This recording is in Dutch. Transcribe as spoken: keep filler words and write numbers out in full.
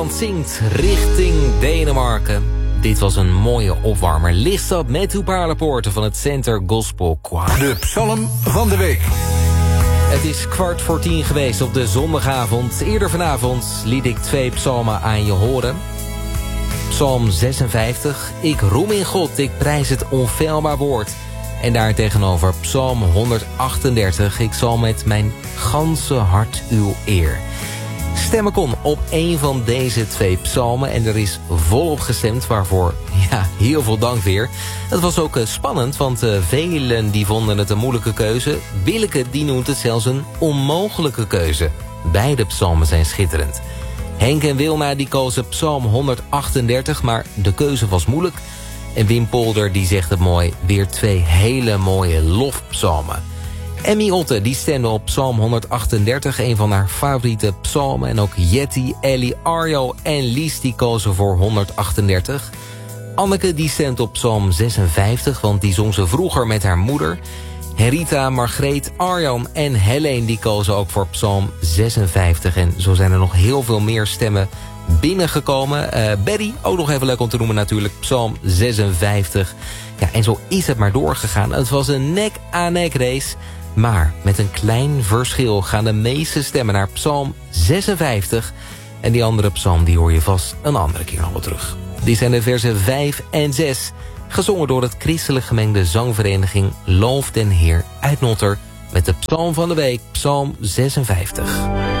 zingt richting Denemarken. Dit was een mooie opwarmer. Licht op met uw paardenpoorten van het Center Gospel Choir. De psalm van de week. Het is kwart voor tien geweest op de zondagavond. Eerder vanavond liet ik twee psalmen aan je horen. Psalm zesenvijftig. Ik roem in God, ik prijs het onfeilbaar woord. En daar tegenover Psalm honderdachtendertig. Ik zal met mijn ganse hart uw eer. Stemmen kon op één van deze twee psalmen en er is volop gestemd, waarvoor ja, heel veel dank weer. Het was ook uh, spannend, want uh, velen die vonden het een moeilijke keuze. Willeke die noemt het zelfs een onmogelijke keuze. Beide psalmen zijn schitterend. Henk en Wilma die kozen psalm honderdachtendertig, maar de keuze was moeilijk. En Wim Polder die zegt het mooi, weer twee hele mooie lofpsalmen. Emmy Otte die stemde op psalm honderdachtendertig, een van haar favoriete psalmen. En ook Jetty, Ellie, Arjo en Lies die kozen voor honderdachtendertig. Anneke die stemt op psalm zesenvijftig, want die zong ze vroeger met haar moeder. Herita, Margreet, Arjan en Helene die kozen ook voor psalm zesenvijftig. En zo zijn er nog heel veel meer stemmen binnengekomen. Uh, Berry, ook nog even leuk om te noemen natuurlijk, psalm zesenvijftig. Ja, en zo is het maar doorgegaan. Het was een nek-aan-nek race. Maar met een klein verschil gaan de meeste stemmen naar psalm zesenvijftig. En die andere psalm die hoor je vast een andere keer nog wel terug. Die zijn de versen vijf en zes. Gezongen door het christelijk gemengde zangvereniging Loof den Heer uit Notter. Met de psalm van de week, psalm zesenvijftig.